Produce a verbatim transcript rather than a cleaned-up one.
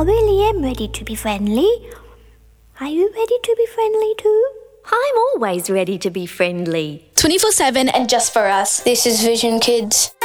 really am ready to be friendly. Are you ready to be friendly too? I'm always ready to be friendly. twenty-four seven and just for us. This is Vision Kids.